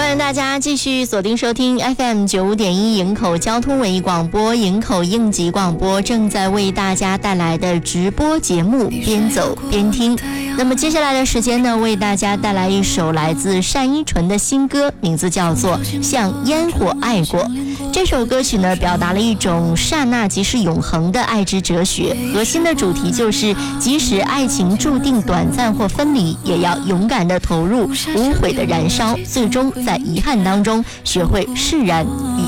欢迎大家继续锁定收听 FM95.1 营口交通文艺广播，营口应急广播正在为大家带来的直播节目边走边听。那么接下来的时间呢，为大家带来一首来自单依纯的新歌，名字叫做《像烟火爱过》。这首歌曲呢，表达了一种刹那即是永恒的爱之哲学，核心的主题就是即使爱情注定短暂或分离，也要勇敢地投入，无悔的燃烧，最终在遗憾当中学会释然与